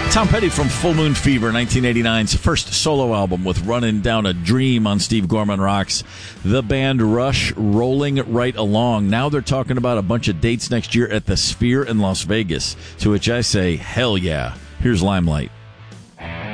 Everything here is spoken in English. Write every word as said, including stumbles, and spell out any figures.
Tom Petty from Full Moon Fever, nineteen eighty-nine's first solo album with Running Down a Dream on Steve Gorman Rocks. The band Rush rolling right along. Now they're talking about a bunch of dates next year at the Sphere in Las Vegas, to which I say, hell yeah. Here's Limelight.